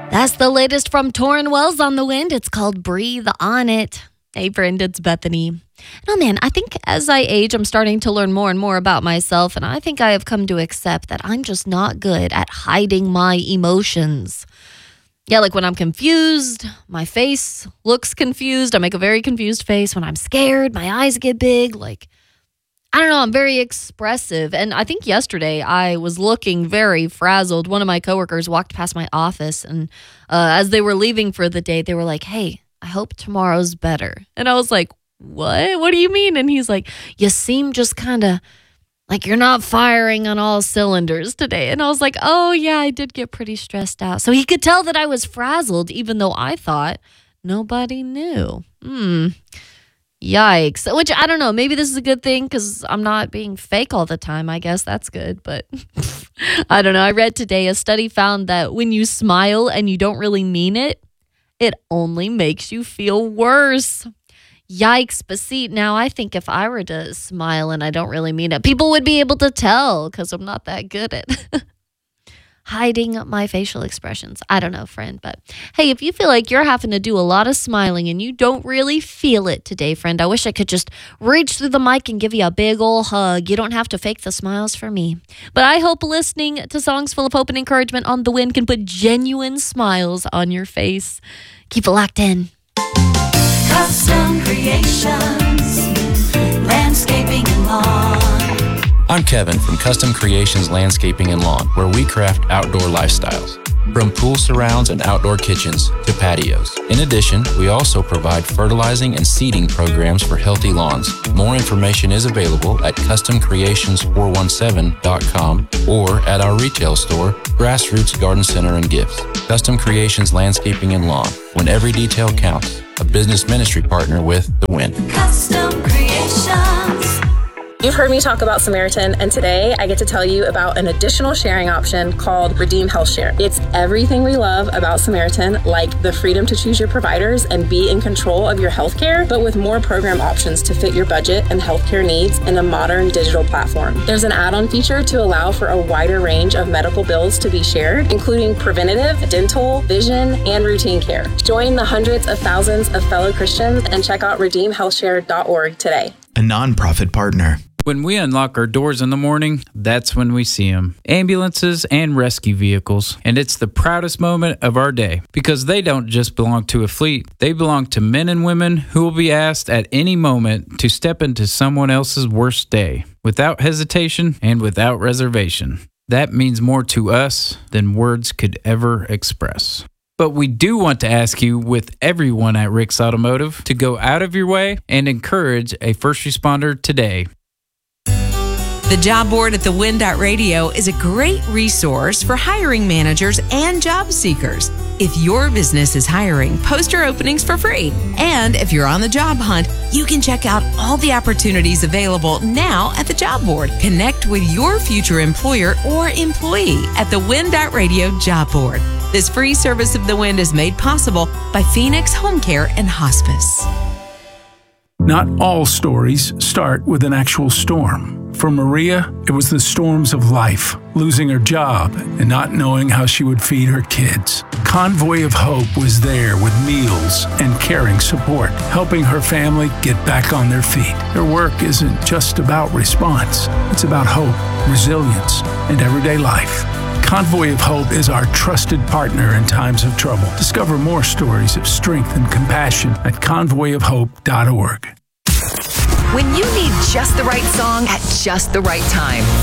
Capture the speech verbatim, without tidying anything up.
That's the latest from Torrin Wells on the Wind. It's called Breathe on It. Hey, friend, it's Bethany. Oh, man, I think as I age, I'm starting to learn more and more about myself, and I think I have come to accept that I'm just not good at hiding my emotions. Yeah, like when I'm confused, my face looks confused. I make a very confused face. When I'm scared, my eyes get big. Like, I don't know, I'm very expressive. And I think yesterday I was looking very frazzled. One of my coworkers walked past my office, and uh, as they were leaving for the day, they were like, "Hey, I hope tomorrow's better." And I was like, "What? What do you mean?" And he's like, "You seem just kind of like you're not firing on all cylinders today." And I was like, "Oh, yeah, I did get pretty stressed out." So he could tell that I was frazzled, even though I thought nobody knew. Hmm. Yikes. Which, I don't know, maybe this is a good thing because I'm not being fake all the time. I guess that's good, but I don't know. I read today a study found that when you smile and you don't really mean it, it only makes you feel worse. Yikes. But see, now I think if I were to smile and I don't really mean it, people would be able to tell because I'm not that good at hiding my facial expressions. I don't know, friend, but hey, if you feel like you're having to do a lot of smiling and you don't really feel it today, friend, I wish I could just reach through the mic and give you a big old hug. You don't have to fake the smiles for me. But I hope listening to songs full of hope and encouragement on the Wind can put genuine smiles on your face. Keep it locked in. Custom Creations, Landscaping and Lawn. I'm Kevin from Custom Creations Landscaping and Lawn, where we craft outdoor lifestyles, from pool surrounds and outdoor kitchens to patios. In addition, we also provide fertilizing and seeding programs for healthy lawns. More information is available at custom creations four one seven dot com or at our retail store, Grassroots Garden Center and Gifts. Custom Creations Landscaping and Lawn, when every detail counts. A business ministry partner with The Wind. Custom Creations. You've heard me talk about Samaritan, and today I get to tell you about an additional sharing option called Redeem Health Share. It's everything we love about Samaritan, like the freedom to choose your providers and be in control of your healthcare, but with more program options to fit your budget and healthcare needs in a modern digital platform. There's an add-on feature to allow for a wider range of medical bills to be shared, including preventative, dental, vision, and routine care. Join the hundreds of thousands of fellow Christians and check out redeem health share dot org today. A nonprofit partner. When we unlock our doors in the morning, that's when we see them. Ambulances and rescue vehicles. And it's the proudest moment of our day because they don't just belong to a fleet. They belong to men and women who will be asked at any moment to step into someone else's worst day without hesitation and without reservation. That means more to us than words could ever express. But we do want to ask you, with everyone at Rick's Automotive, to go out of your way and encourage a first responder today. The job board at the wind dot radio is a great resource for hiring managers and job seekers. If your business is hiring, post your openings for free. And if you're on the job hunt, you can check out all the opportunities available now at the job board. Connect with your future employer or employee at the wind dot radio job board. This free service of the Wind is made possible by Phoenix Home Care and Hospice. Not all stories start with an actual storm. For Maria, it was the storms of life, losing her job and not knowing how she would feed her kids. Convoy of Hope was there with meals and caring support, helping her family get back on their feet. Their work isn't just about response. It's about hope, resilience, and everyday life. Convoy of Hope is our trusted partner in times of trouble. Discover more stories of strength and compassion at convoy of hope dot org. When you need just the right song at just the right time,